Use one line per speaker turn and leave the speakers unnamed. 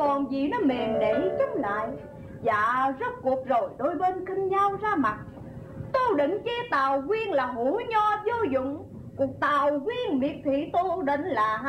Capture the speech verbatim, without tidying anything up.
còn gì nó mềm nể chống lại. Dạ rốt cuộc rồi đôi bên khinh nhau ra mặt. Tô Định chê Tào Quyên là hổ nho vô dụng, cuộc Tào Quyên miệt thị Tô Định là